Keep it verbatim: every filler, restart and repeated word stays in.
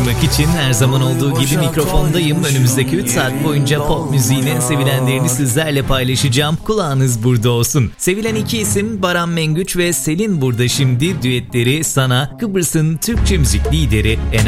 paylaşmak için her zaman olduğu gibi mikrofondayım. Önümüzdeki üç saat boyunca pop müziğin en sevilenlerini sizlerle paylaşacağım. Kulağınız burada olsun. Sevilen iki isim Baran Mengüç ve Selin burada şimdi düetleri sana Kıbrıs'ın Türkçe müzik lideri Ener